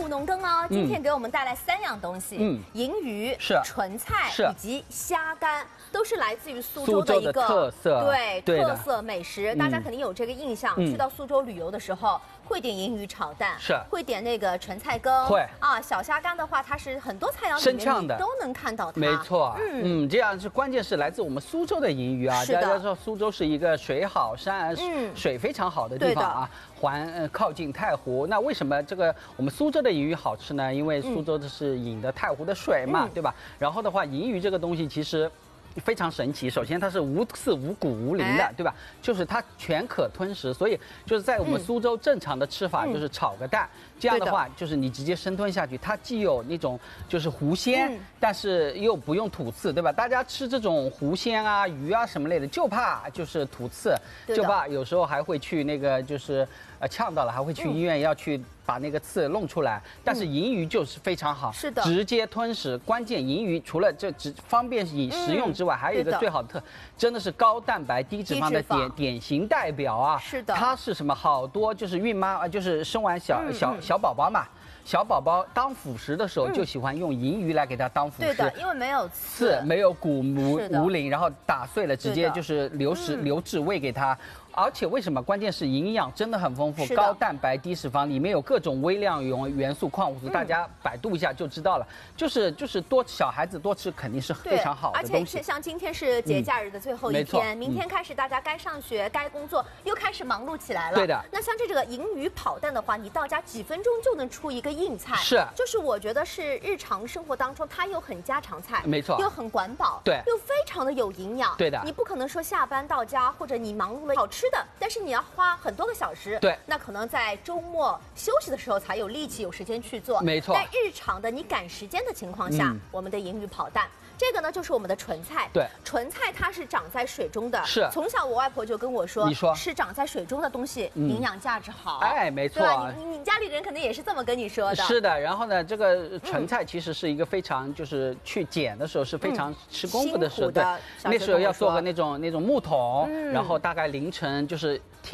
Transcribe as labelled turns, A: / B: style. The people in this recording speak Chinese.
A: 土农耕哦，今天给我们带来3样东西，银鱼、纯菜以及虾干，都是来自于苏州的一个
B: 特色，
A: 对特色美食，大家肯定有这个印象。去到苏州旅游的时候，会点银鱼炒蛋，会点那个纯菜羹，会啊，小虾干的话，它是很多菜肴里面你都能看到它，
B: 没错，这样是关键是来自我们苏州的银鱼啊，大家知道苏州是一个水好山水非常好的地方啊。靠近太湖，那为什么这个我们苏州的银鱼好吃呢？因为苏州的是引的太湖的水嘛，对吧？然后的话，银鱼这个东西其实非常神奇。首先它是无刺、无骨、无鳞的，对吧？就是它全可吞食，所以就是在我们苏州正常的吃法就是炒个蛋，这样的话就是你直接生吞下去，它既有那种就是湖鲜，但是又不用吐刺，对吧？大家吃这种湖鲜啊、鱼啊什么类的，就怕就是吐刺，就怕有时候还会去那个就是呛到了，还会去医院要去把那个刺弄出来。但是银鱼就是非常好，是的，直接吞食。关键银鱼除了这方便食用之外，还有一个最好的真的是高蛋白低脂肪的典型代表啊！是的，它是什么？好多就是孕妈就是生完小宝宝嘛。小宝宝当辅食的时候就喜欢用银鱼来给它当辅食，
A: 对的，因为没有刺，
B: 没有骨无鳞，然后打碎了直接就是流质喂给它。而且为什么？关键是营养真的很丰富，高蛋白低脂肪，里面有各种微量元素、矿物质，大家百度一下就知道了。就是小孩子多吃肯定是非常好的东西。
A: 而且像今天是节假日的最后一天，明天开始大家该上学、该工作，又开始忙碌起来了。对的。那像这个银鱼跑蛋的话，你到家几分钟就能出一个硬菜。是。就是我觉得是日常生活当中它又很家常菜，没错，又很管饱，对，又非常的有营养。对的。你不可能说下班到家或者你忙碌了好吃的，但是你要花很多个小时，对，那可能在周末休息的时候才有力气有时间去做，没错。在日常的你赶时间的情况下，我们的银鱼跑蛋。这个呢，就是我们的纯菜。对，纯菜它是长在水中的。是，从小我外婆就跟我说，你说是长在水中的东西，营养价值好。哎，没错。对吧？你家里人可能也是这么跟你说的。是的。然后呢，这个纯菜其实是一个非常就是去捡的时候是非常吃功夫的时候，对，那时候要做个那种木桶，然后大概凌晨就是